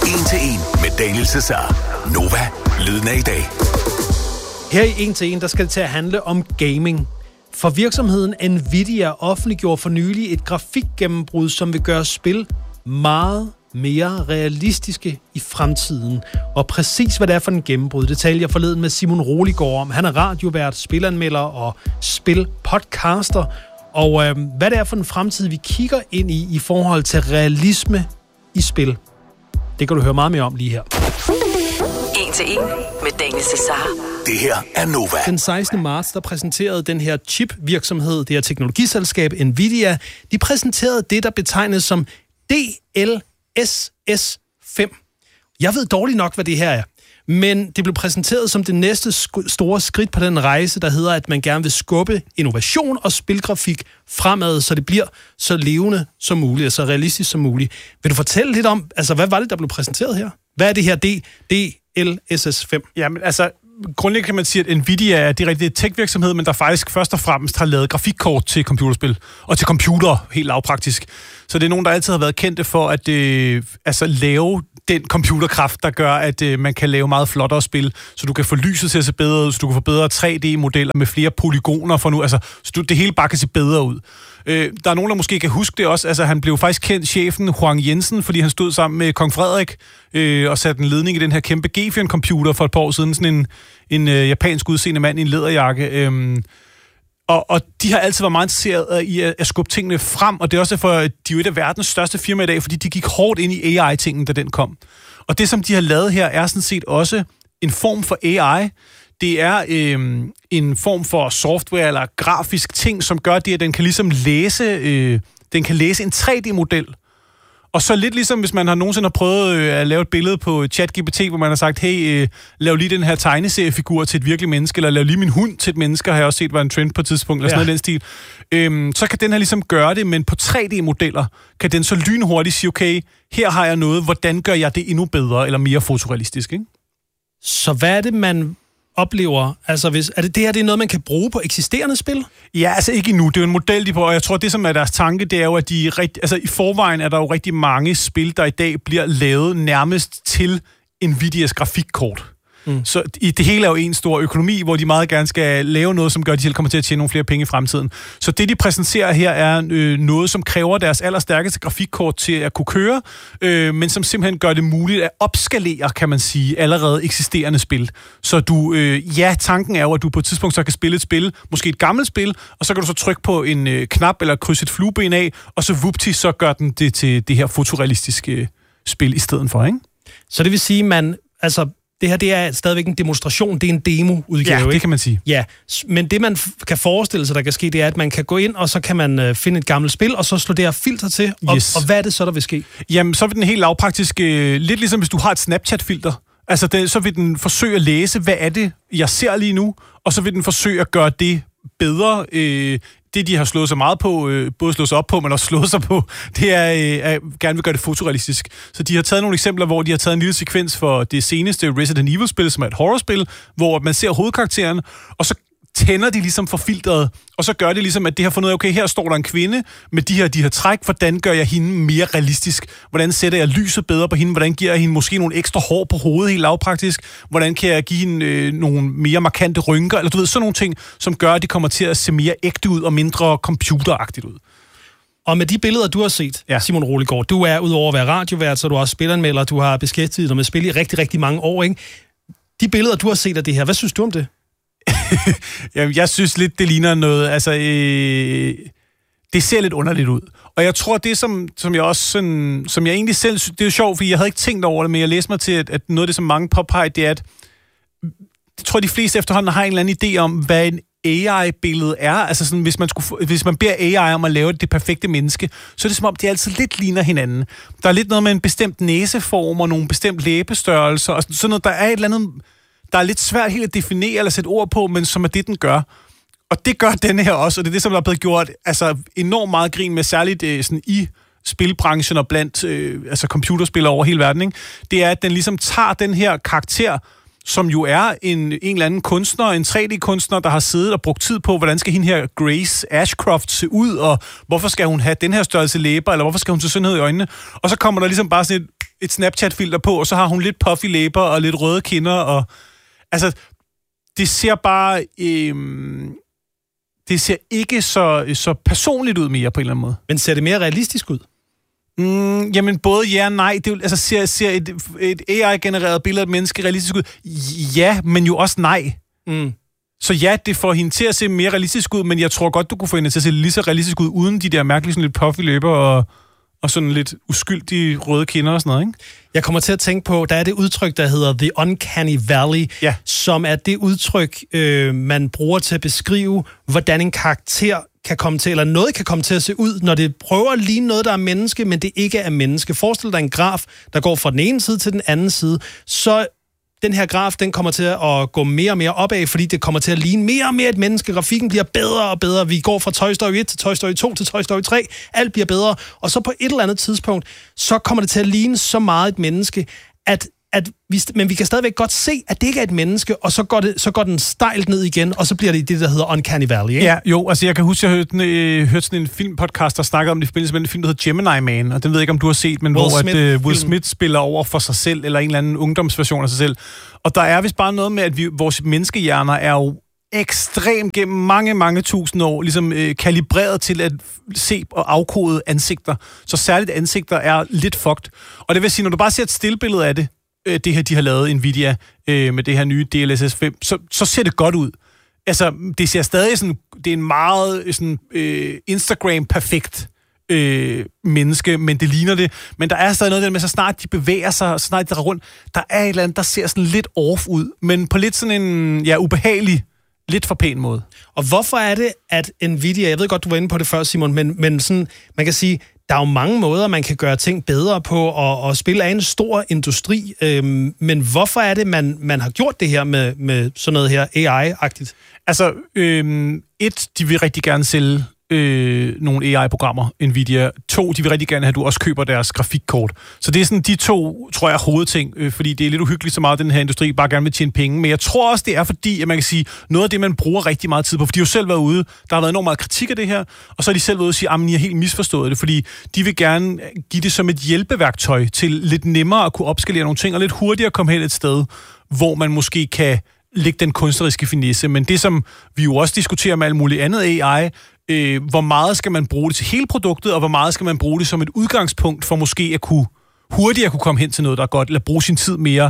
1 til 1 med Daniel Cesar. Nova, lyden af i dag. Her i 1 til 1, der skal det til at handle om gaming. For virksomheden Nvidia offentliggjorde for nylig et grafikgennembrud, som vil gøre spil meget mere realistiske i fremtiden. Og præcis hvad det er for en gennembrud, det talte jeg forleden med Simon Roliggaard om. Han er radiovært, spilanmelder og spilpodcaster. Og hvad det er for en fremtid, vi kigger ind i forhold til realisme i spil. Det kan du høre meget mere om lige her. 1 til 1 med Daniel Cesar. Det her er Nova. Den 16. marts, der præsenterede den her chip-virksomhed, det her teknologiselskab Nvidia, de præsenterede det, der betegnes som DLSS 5. Jeg ved dårligt nok, hvad det her er. Men det blev præsenteret som det næste store skridt på den rejse, der hedder, at man gerne vil skubbe innovation og spilgrafik fremad, så det bliver så levende som muligt, og så realistisk som muligt. Vil du fortælle lidt om, altså hvad var det, der blev præsenteret her? Hvad er det her DLSS 5? Jamen altså, grundlæggende kan man sige, at Nvidia er det rigtige tech-virksomhed, men der faktisk først og fremmest har lavet grafikkort til computerspil, og til computer, helt lavpraktisk. Så det er nogen, der altid har været kendte for at lave den computerkraft, der gør, at man kan lave meget flottere spil, så du kan få lyset til at se bedre ud, så du kan få bedre 3D-modeller med flere polygoner for nu, altså, så det hele bare kan se bedre ud. Der er nogen, der måske kan huske det også, altså han blev faktisk kendt, chefen Huang Jensen, fordi han stod sammen med kong Frederik og satte en ledning i den her kæmpe Gefion-computer for et par år siden, sådan en japansk udseende mand i en læderjakke. Og de har altid været meget interesseret i at skubbe tingene frem, og det er også derfor, at de er jo et af verdens største firmaer i dag, fordi de gik hårdt ind i AI-tingen, da den kom. Og det, som de har lavet her, er sådan set også en form for AI. Det er en form for software eller grafisk ting, som gør det, at den kan ligesom læse en 3D-model. Og så lidt ligesom, hvis man nogensinde har prøvet at lave et billede på ChatGPT, hvor man har sagt, hey, lav lige den her tegneseriefigur til et virkeligt menneske, eller lav lige min hund til et menneske, har jeg også set var en trend på et tidspunkt, eller sådan noget den stil. Så kan den her ligesom gøre det, men på 3D-modeller kan den så lynhurtigt sige, okay, her har jeg noget, hvordan gør jeg det endnu bedre, eller mere fotorealistisk, ikke? Så hvad er det, man oplever? Altså, det her det er noget, man kan bruge på eksisterende spil? Ja, altså ikke endnu. Det er jo en model, de på, og jeg tror, det som er deres tanke, det er jo, at i forvejen er der jo rigtig mange spil, der i dag bliver lavet nærmest til Nvidias grafikkort. Så det hele er jo en stor økonomi, hvor de meget gerne skal lave noget, som gør, at de selv kommer til at tjene nogle flere penge i fremtiden. Så det, de præsenterer her, er noget, som kræver deres allerstærkeste grafikkort til at kunne køre, men som simpelthen gør det muligt at opskalere, kan man sige, allerede eksisterende spil. Så tanken er jo, at du på et tidspunkt så kan spille et spil, måske et gammelt spil, og så kan du så trykke på en knap eller krydse et flueben af, og så vupti, så gør den det til det her fotorealistiske spil i stedet for, ikke? Så det vil sige, det her, det er stadigvæk en demonstration, det er en demo-udgave, ja, det kan man sige. Ja, men det man kan forestille sig, der kan ske, det er, at man kan gå ind, og så kan man finde et gammelt spil, og så slå det her filter til, og hvad er det så, der vil ske? Jamen, så vil den helt lavpraktisk, lidt ligesom hvis du har et Snapchat-filter, altså så vil den forsøge at læse, hvad er det, jeg ser lige nu, og så vil den forsøge at gøre det bedre. Det, de har slået sig meget på, både slået sig op på, men også slået sig på, det er at gerne vil gøre det fotorealistisk. Så de har taget nogle eksempler, hvor de har taget en lille sekvens for det seneste Resident Evil-spil, som er et horrorspil, hvor man ser hovedkarakteren, og så tænder de ligesom for filteret, og så gør det ligesom, at det har fundet ud af, okay, her står der en kvinde med de her træk, hvordan gør jeg hende mere realistisk? Hvordan sætter jeg lyset bedre på hende? Hvordan giver jeg hende måske nogle ekstra hår på hovedet, helt lavpraktisk? Hvordan kan jeg give hende nogle mere markante rynker? Eller du ved, sådan nogle ting, som gør, at det kommer til at se mere ægte ud og mindre computeragtigt ud. Og med de billeder, du har set, Simon Roliggaard, du er udover at være radiovært, så du er også spilanmelder, du har beskæftiget dig med spil i rigtig, rigtig mange år, ikke? De billeder, du har set af det her, hvad synes du om det? Jamen, jeg synes lidt, det ligner noget, det ser lidt underligt ud. Og jeg tror, det som jeg også sådan, som jeg egentlig selv, det er jo sjovt, fordi jeg havde ikke tænkt over det, men jeg læste mig til, at noget af det, som mange påpeger, det er, at jeg tror, de fleste efterhånden har en eller anden idé om, hvad en AI-billede er. Altså sådan, hvis man beder AI om at lave det perfekte menneske, så er det som om, de altid lidt ligner hinanden. Der er lidt noget med en bestemt næseform og nogle bestemt læbestørrelser, og sådan noget, der er et eller andet, der er lidt svært helt at definere eller sætte ord på, men som er det, den gør. Og det gør denne her også, og det er det, som der er blevet gjort enormt meget grin med, særligt sådan i spilbranchen og blandt computerspillere over hele verden, ikke? Det er, at den ligesom tager den her karakter, som jo er en eller anden kunstner, en 3D-kunstner, der har siddet og brugt tid på, hvordan skal hende her Grace Ashcroft se ud, og hvorfor skal hun have den her størrelse læber, eller hvorfor skal hun se sådan noget i øjnene? Og så kommer der ligesom bare sådan et et Snapchat-filter på, og så har hun lidt puffy læber og lidt røde kinder, og altså, det ser bare... det ser ikke så personligt ud mere, på en eller anden måde. Men ser det mere realistisk ud? Jamen, både ja og nej. Det er jo, altså, ser et AI-genereret billede af et menneske realistisk ud? Ja, men jo også nej. Så ja, det får hende til at se mere realistisk ud, men jeg tror godt, du kunne få hende til at se lige så realistisk ud, uden de der mærkelige, sådan lidt puffy læber og sådan lidt uskyldige røde kinder og sådan noget, ikke? Jeg kommer til at tænke på, der er det udtryk, der hedder The Uncanny Valley, som er det udtryk, man bruger til at beskrive, hvordan en karakter kan komme til, eller noget kan komme til at se ud, når det prøver at ligne noget, der er menneske, men det ikke er menneske. Forestil dig en graf, der går fra den ene side til den anden side, så den her graf, den kommer til at gå mere og mere opad, fordi det kommer til at ligne mere og mere et menneske. Grafikken bliver bedre og bedre. Vi går fra Toy Story 1 til Toy Story 2 til Toy Story 3. Alt bliver bedre. Og så på et eller andet tidspunkt, så kommer det til at ligne så meget et menneske, men vi kan stadigvæk godt se, at det ikke er et menneske, og så går den stejlt ned igen, og så bliver det der hedder Uncanny Valley, ikke? Ja, jo, altså jeg kan huske, jeg hørte sådan en filmpodcast, der snakkede om det i forbindelse med en film, der hedder Gemini Man, og den ved jeg ikke, om du har set, men Will Smith spiller over for sig selv, eller en eller anden ungdomsversion af sig selv. Og der er vist bare noget med, at vores menneskehjerner er jo ekstremt gennem mange, mange tusind år ligesom kalibreret til at se og afkode ansigter. Så særligt ansigter er lidt fucked. Og det vil sige, når du bare ser et stillbillede af det her, de har lavet Nvidia med det her nye DLSS 5, så ser det godt ud. Altså, det ser stadig sådan, det er en meget sådan, Instagram-perfekt menneske, men det ligner det. Men der er stadig noget der med, så snart de bevæger sig, så snart de drar rundt, der er et eller andet, der ser sådan lidt off ud, men på lidt sådan en, ubehagelig, lidt for pæn måde. Og hvorfor er det, at Nvidia, jeg ved godt, du var inde på det før, Simon, men sådan, man kan sige, der er jo mange måder, man kan gøre ting bedre på, og spille af en stor industri. Men hvorfor er det, man har gjort det her med sådan noget her AI-agtigt? Altså, de vil rigtig gerne sælge nogle AI-programmer, Nvidia. 2, de vil rigtig gerne have, at du også køber deres grafikkort. Så det er sådan de 2, tror jeg, hovedting, fordi det er lidt uhyggeligt så meget, den her industri bare gerne vil tjene penge. Men jeg tror også, det er fordi, at man kan sige, noget af det, man bruger rigtig meget tid på, for de har jo selv været ude, der har været enormt meget kritik af det her, og så har de selv været ude og sige, at I har helt misforstået det, fordi de vil gerne give det som et hjælpeværktøj til lidt nemmere at kunne opskalere nogle ting, og lidt hurtigere komme hen et sted, hvor man måske kan lægge den kunstneriske finesse. Men det, som vi jo også diskuterer med alt muligt andet AI, hvor meget skal man bruge det til hele produktet, og hvor meget skal man bruge det som et udgangspunkt for måske at kunne hurtigere kunne komme hen til noget, der er godt, eller bruge sin tid mere,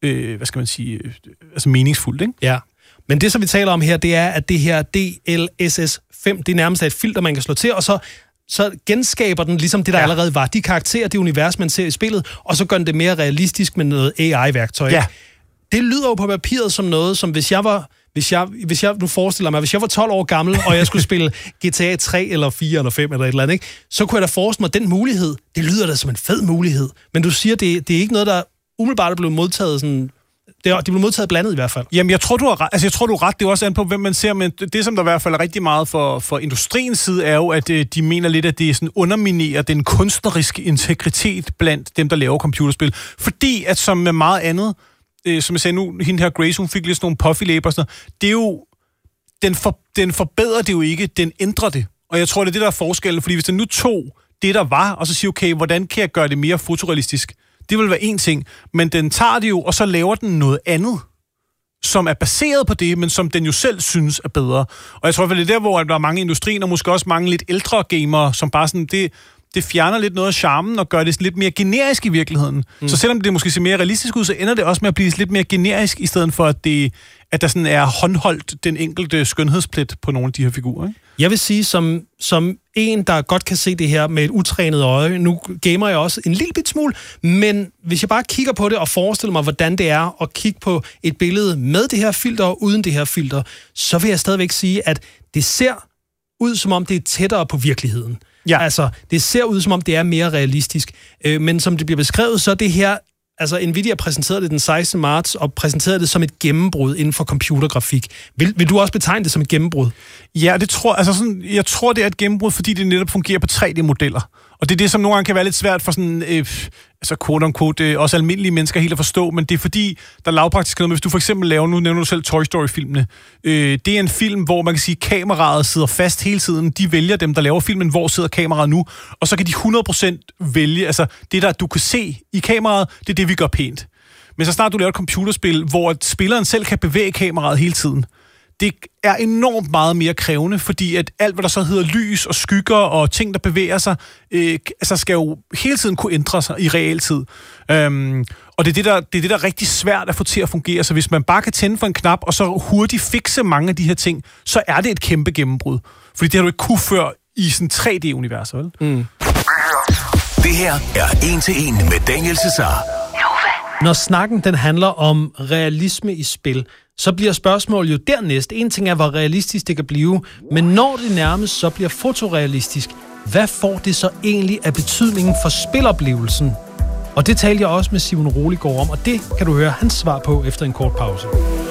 altså meningsfuldt, ikke? Ja, men det, som vi taler om her, det er, at det her DLSS 5, det er nærmest et filter, man kan slå til, og så genskaber den ligesom det, der allerede var. De karakterer, det univers, man ser i spillet, og så gør den det mere realistisk med noget AI-værktøj. Ja. Det lyder jo på papiret som noget, som hvis jeg nu forestiller mig, hvis jeg var 12 år gammel, og jeg skulle spille GTA 3 eller 4 eller 5 eller et eller andet, ikke? Så kunne jeg da forestille mig den mulighed. Det lyder da som en fed mulighed. Men du siger, det er ikke noget, der umiddelbart er blevet modtaget sådan... Det blev modtaget blandet i hvert fald. Jamen, jeg tror, du har ret. Altså, jeg tror, du er ret. Det er også an på, hvem man ser. Men det, som der i hvert fald er rigtig meget for industriens side, er jo, at de mener lidt, at det sådan underminerer den kunstneriske integritet blandt dem, der laver computerspil. Fordi, at som med meget andet, som jeg sagde nu, hende her Grace, hun fik lidt sådan nogle puffy læber og sådan noget. Det er jo... Den forbedrer det jo ikke, den ændrer det. Og jeg tror, det er det, der er forskellen. Fordi hvis den nu tog det, der var, og så siger, okay, hvordan kan jeg gøre det mere fotorealistisk? Det vil være en ting, men den tager det jo, og så laver den noget andet, som er baseret på det, men som den jo selv synes er bedre. Og jeg tror, det er der, hvor der er mange industrien, og måske også mange lidt ældre gamere, som bare sådan, det fjerner lidt noget af charmen, og gør det lidt mere generisk i virkeligheden. Så selvom det måske ser mere realistisk ud, så ender det også med at blive lidt mere generisk, i stedet for, at der sådan er håndholdt den enkelte skønhedsplet på nogle af de her figurer, ikke? Jeg vil sige, som en, der godt kan se det her med et utrænet øje, nu gamer jeg også en lille bit smule, men hvis jeg bare kigger på det og forestiller mig, hvordan det er at kigge på et billede med det her filter og uden det her filter, så vil jeg stadigvæk sige, at det ser ud, som om det er tættere på virkeligheden. Ja. Altså, det ser ud, som om det er mere realistisk. Men som det bliver beskrevet, så er det her... Altså, Nvidia præsenterede det den 16. marts, og præsenterede det som et gennembrud inden for computergrafik. Vil du også betegne det som et gennembrud? Ja, jeg tror, det er et gennembrud, fordi det netop fungerer på 3D-modeller. Og det er det, som nogle gange kan være lidt svært for sådan altså quote-unquote, også almindelige mennesker helt at forstå, men det er fordi, der er lavpraktisk noget. Hvis du for eksempel laver, nu nævner du selv Toy Story-filmene, det er en film, hvor man kan sige, kameraet sidder fast hele tiden. De vælger dem, der laver filmen, hvor sidder kameraet nu, og så kan de 100% vælge, altså det der, du kan se i kameraet, det er det, vi gør pænt. Men så snart du laver et computerspil, hvor spilleren selv kan bevæge kameraet hele tiden, det er enormt meget mere krævende, fordi at alt, hvad der så hedder lys og skygger og ting, der bevæger sig, altså skal jo hele tiden kunne ændre sig i realtid. Og det er det, der er rigtig svært at få til at fungere. Så hvis man bare kan tænde for en knap, og så hurtigt fikse mange af de her ting, så er det et kæmpe gennembrud. Fordi det har du ikke kunne før i sådan 3D-universer, vel? Mm. Det her er 1-til-1 med Daniel Cesar. Når snakken den handler om realisme i spil, så bliver spørgsmålet jo dernæst. En ting er, hvor realistisk det kan blive, men når det nærmest så bliver fotorealistisk, hvad får det så egentlig af betydningen for spiloplevelsen? Og det talte jeg også med Simon Roligård om, og det kan du høre hans svar på efter en kort pause.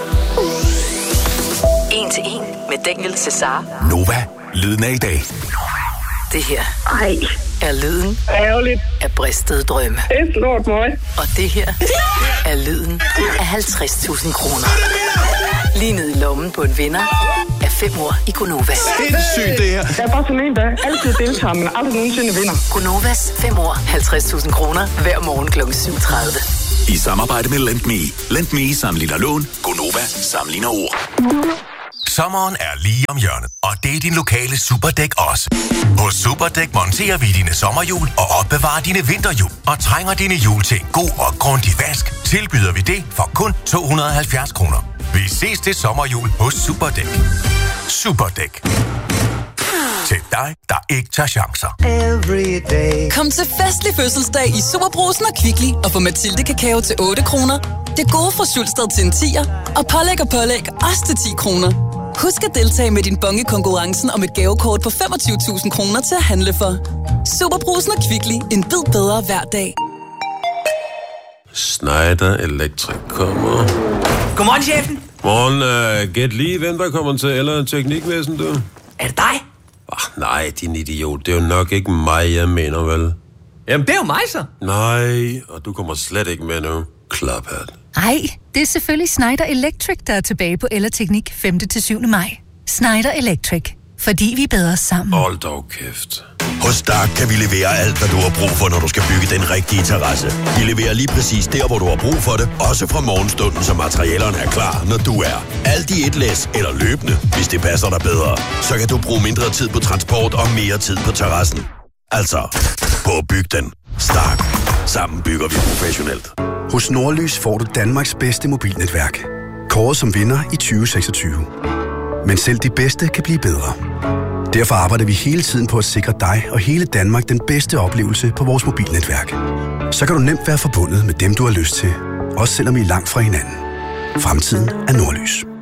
1-til-1 med Daniel Cesar. Nova, lyden af i dag. Det her er lyden af bristede drømme. Det er slået mig. Og det her er lyden af 50.000 kroner. Lige ned i lommen på en vinder af 5 år i Gonova. Sindssygt det her. Jeg er bare sådan en, der altid deltager, men aldrig nogensinde vinder. Gonovas 5 år, 50.000 kroner hver morgen kl. 7.30. I samarbejde med Lend.Me. Lend.Me sammenligner lån. Gonova sammenligner ord. Sommeren er lige om hjørnet, og det er din lokale Superdæk også. Hos Superdæk monterer vi dine sommerhjul og opbevarer dine vinterhjul. Og trænger dine hjul til en god og grundig vask, tilbyder vi det for kun 270 kroner. Vi ses til sommerhjul hos Superdæk. Superdæk. Til dig, der ikke tager chancer. Kom til festlig fødselsdag i Superbrugsen og Kvickly og få Mathilde Kakao til 8 kroner. Det gode fra Sulsted til en 10'er, og pålæg også til 10 kroner. Husk at deltage med din bon i konkurrencen om et gavekort på 25.000 kroner til at handle for. Superbrugsen og Kvickly. En bid bedre hver dag. Schneider Electric kommer. Godmorgen, chefen. Morgen, gæt lige, hvem der kommer til eller teknikvæsen, du? Er det dig? Nej, din idiot. Det er jo nok ikke mig, jeg mener, vel? Jamen, det er jo mig, så. Nej, og du kommer slet ikke med nu. Klaphat. Ej, det er selvfølgelig Schneider Electric, der er tilbage på Ellerteknik 5. til 7. maj. Schneider Electric. Fordi vi er bedre sammen. Hold dog kæft. Hos Stark kan vi levere alt, hvad du har brug for, når du skal bygge den rigtige terrasse. Vi leverer lige præcis der, hvor du har brug for det, også fra morgenstunden, så materialerne er klar, når du er. Alt i et læs eller løbende, hvis det passer dig bedre. Så kan du bruge mindre tid på transport og mere tid på terrassen. Altså, på at bygge den. Stark. Sammen bygger vi professionelt. Hos Nordlys får du Danmarks bedste mobilnetværk. Kåret som vinder i 2026. Men selv de bedste kan blive bedre. Derfor arbejder vi hele tiden på at sikre dig og hele Danmark den bedste oplevelse på vores mobilnetværk. Så kan du nemt være forbundet med dem, du har lyst til, også selvom I er langt fra hinanden. Fremtiden er Nordlys.